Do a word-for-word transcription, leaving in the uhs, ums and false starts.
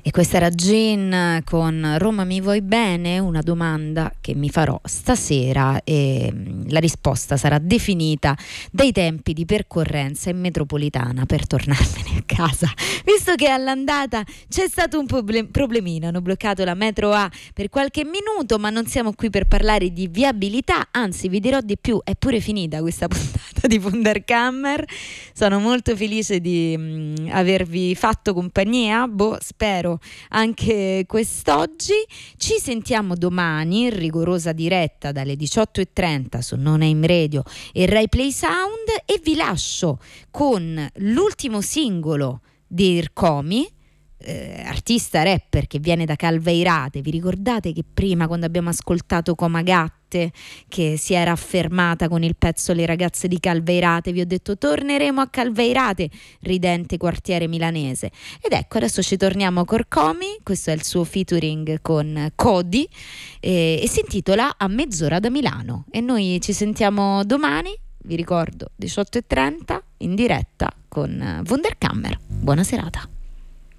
E questa era Gin con Roma mi vuoi bene? Una domanda che mi farò stasera e la risposta sarà definita dai tempi di percorrenza in metropolitana per tornarmene a casa, visto che all'andata c'è stato un problem- problemino, hanno bloccato la metro A per qualche minuto, ma non siamo qui per parlare di viabilità, anzi vi dirò di più, è pure finita questa puntata di Wunderkammer. Sono molto felice di mh, avervi fatto compagnia, boh, spero anche quest'oggi. Ci sentiamo domani in rigorosa diretta dalle diciotto e trenta su Non Aim Radio e Rai Play Sound, e vi lascio con l'ultimo singolo di Ircomi, eh, artista rapper che viene da Calveirate. Vi ricordate che prima, quando abbiamo ascoltato Comagatte, che si era affermata con il pezzo Le ragazze di Calveirate, vi ho detto torneremo a Calveirate, ridente quartiere milanese, ed ecco adesso ci torniamo con Comi. Questo è il suo featuring con Cody e, e si intitola A mezz'ora da Milano, e noi ci sentiamo domani, vi ricordo diciotto e trenta in diretta con Wunderkammer. Buona serata.